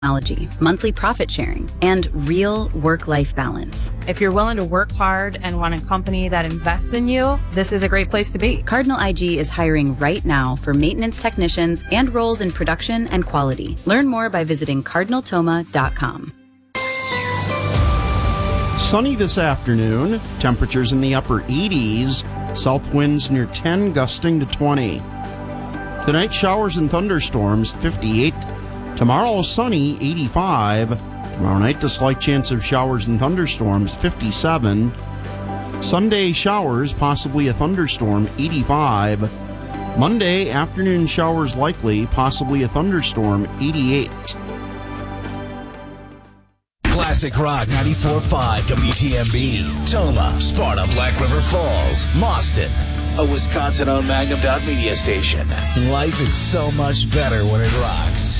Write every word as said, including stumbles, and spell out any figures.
technology, monthly profit sharing, and real work-life balance. If you're willing to work hard and want a company that invests in you, this is a great place to be. Cardinal I G is hiring right now for maintenance technicians and roles in production and quality. Learn more by visiting cardinal toma dot com. Sunny this afternoon, temperatures in the upper eighties, south winds near ten, gusting to twenty. Tonight, showers and thunderstorms, fifty-eight. Tomorrow, sunny, eighty-five. Tomorrow night, a slight chance of showers and thunderstorms, fifty-seven. Sunday, showers, possibly a thunderstorm, eighty-five. Monday, afternoon showers likely, possibly a thunderstorm, eighty-eight. Classic Rock ninety-four point five W T M B, Toma, Sparta, Black River Falls, Mauston, a Wisconsin-owned Magnum Dot Media station. Life is so much better when it rocks.